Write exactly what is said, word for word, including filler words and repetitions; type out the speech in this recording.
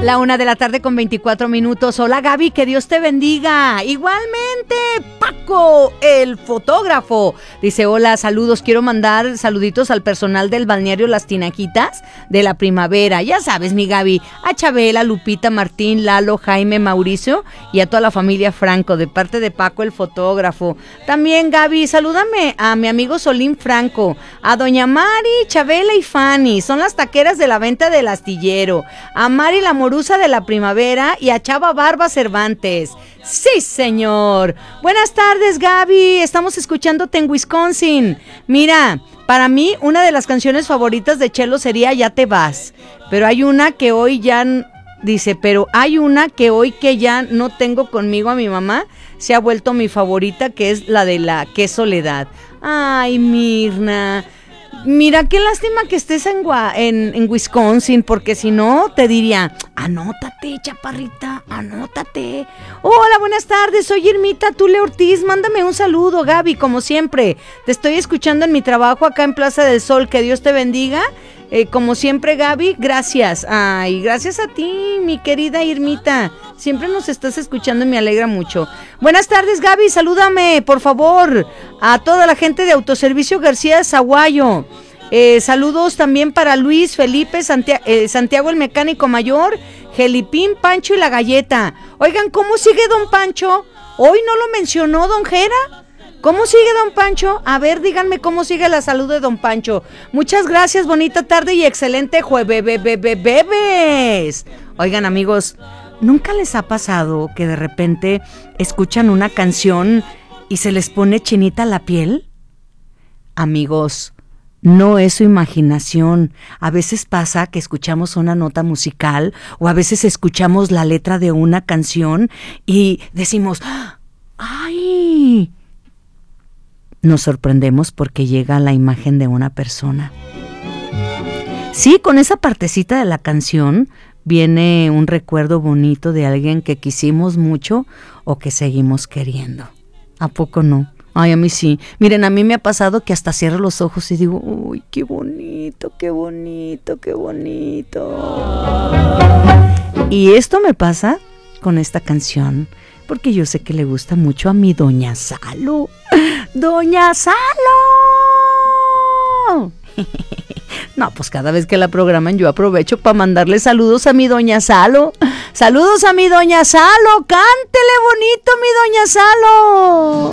La una de la tarde con veinticuatro minutos. Hola Gaby, que Dios te bendiga. Igualmente, Paco, el fotógrafo. Dice, hola, saludos. Quiero mandar saluditos al personal del balneario Las Tinajitas de la Primavera. Ya sabes, mi Gaby, a Chabela, Lupita, Martín, Lalo, Jaime, Mauricio y a toda la familia Franco, de parte de Paco, el fotógrafo. También, Gaby, salúdame a mi amigo Solín Franco, a doña Mari, Chabela y Fanny. Son las taqueras de la venta del astillero. A Mari la Morusa de la Primavera y a Chava Barba Cervantes. Sí, señor. Buenas tardes, Gaby. Estamos escuchándote en Wisconsin. Mira, para mí una de las canciones favoritas de Chelo sería Ya te vas. Pero hay una que hoy ya... Dice, pero hay una que hoy que ya no tengo conmigo a mi mamá, se ha vuelto mi favorita, que es la de la Qué soledad. Ay, Mirna... Mira, qué lástima que estés en, en, en Wisconsin, porque si no, te diría, anótate, chaparrita, anótate. Hola, buenas tardes, soy Irmita Tule Ortiz, mándame un saludo, Gaby, como siempre. Te estoy escuchando en mi trabajo acá en Plaza del Sol, que Dios te bendiga. Eh, como siempre, Gaby, gracias. Ay, gracias a ti, mi querida Irmita. Siempre nos estás escuchando y me alegra mucho. Buenas tardes, Gaby, salúdame, por favor, a toda la gente de Autoservicio García de Zaguayo. Eh, saludos también para Luis, Felipe, Santiago, eh, Santiago el mecánico mayor, Gelipín, Pancho y la galleta. Oigan, ¿cómo sigue don Pancho? Hoy no lo mencionó don Jera. ¿Cómo sigue don Pancho? A ver, díganme cómo sigue la salud de don Pancho. Muchas gracias, bonita tarde y excelente jueves, bebés. Oigan, amigos, ¿nunca les ha pasado que de repente escuchan una canción y se les pone chinita la piel? Amigos, no es su imaginación. A veces pasa que escuchamos una nota musical o a veces escuchamos la letra de una canción y decimos, ¡ay! Nos sorprendemos porque llega la imagen de una persona. Sí, con esa partecita de la canción viene un recuerdo bonito de alguien que quisimos mucho o que seguimos queriendo. ¿A poco no? Ay, a mí sí. Miren, a mí me ha pasado que hasta cierro los ojos y digo, uy, qué bonito, qué bonito, qué bonito. Y esto me pasa con esta canción, porque yo sé que le gusta mucho a mi doña Salo. ¡Doña Salo! No, pues cada vez que la programan yo aprovecho para mandarle saludos a mi doña Salo. ¡Saludos a mi doña Salo! ¡Cántele bonito, mi doña Salo!